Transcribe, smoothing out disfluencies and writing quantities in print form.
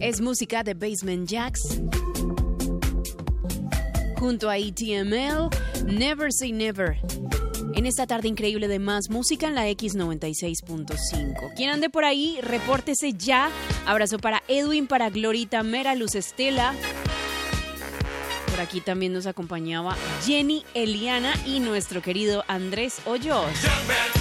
Es música de Basement Jaxx junto a ETML, Never Say Never. En esta tarde increíble de más música en la X96.5. Quien ande por ahí, repórtese ya. Abrazo para Edwin, para Glorita, Mera, Luz Estela. Por aquí también nos acompañaba Jenny, Eliana y nuestro querido Andrés Hoyos.